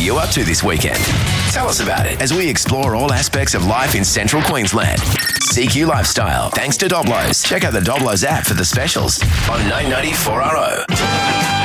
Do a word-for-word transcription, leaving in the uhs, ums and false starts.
you up to this weekend? Tell us about it as we explore all aspects of life in central Queensland. C Q Lifestyle, thanks to Doblos. Check out the Doblos app for the specials on nine ninety four R O.